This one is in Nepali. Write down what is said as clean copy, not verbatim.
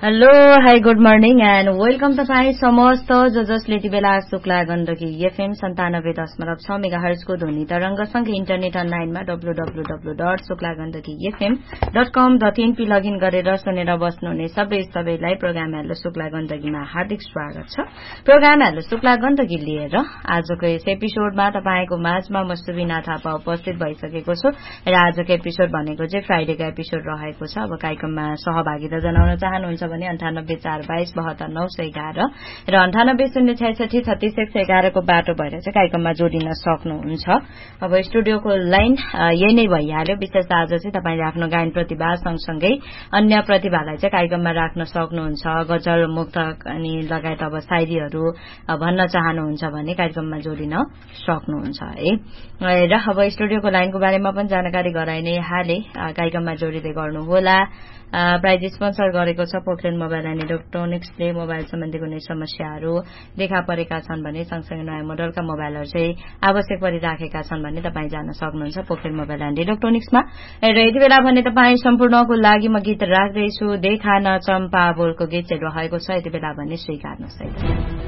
Hello hi good morning and welcome तपाईँ समस्त जसले यति बेला शुक्ला गण्डकी एफएम 97.6 मेगाहर्जको ध्वनि तरंगसँगै इन्टरनेट अनलाइनमा www.शुक्लागण्डकीfm.com.in लगइन गरेर सुनेर बस्नुहुने सबैलाई प्रोग्राम हेलो शुक्ला गण्डकीमा हार्दिक स्वागत छ। प्रोग्राम हेलो शुक्ला गण्डकी लिएर आजको यस एपिसोडमा तपाईको माझमा म सुबिना थापा उपस्थित भइसकेको छु र आजको एपिसोड भनेको चाहिँ फ्राइडेको एपिसोड रहेको छ। अब कार्यक्रममा सहभागिता जनाउन चाहनुहुन्छ भने 9842729911 र 9806663111 को बाटो भएर चाहिँ कार्यक्रममा जोडिन सक्नुहुन्छ। अब स्टुडियोको लाइन यही नै भइहाल्यो। विशेष आज चाहिँ तपाईले आफ्नो गायन प्रतिभा सँगसँगै अन्य प्रतिभालाई चाहिँ कार्यक्रममा राख्न सक्नुहुन्छ। गजल मुक्तक अनि लगायत अब शायरीहरू भन्न चाहनुहुन्छ भने कार्यक्रममा जोडिन सक्नुहुन्छ है। र अब स्टुडियोको लाइनको बारेमा पनि जानकारी गराइ नै हाले। कार्यक्रममा जोडिदै गर्नुहोला। प्राइज स्पोन्सर गरेको छ पोखरेल मोबाइल एन्ड इलेक्ट्रोनिक्सले। मोबाइल सम्बन्धी कुनै समस्याहरू देखा परेका छन् भने सँगसँगै नयाँ मोडलका मोबाइलहरू चाहिँ आवश्यक परिराखेका छन् भने तपाईँ जान सक्नुहुन्छ पोखरेल मोबाइल एन्ड इलेक्ट्रोनिक्समा। र यति बेला भने तपाईँ सम्पूर्णको लागि म गीत राख्दैछु। देखा न चम्पा बोलको गीत चाहिँ रहेको छ। यति बेला भने स्वीकार्नुहोस् है।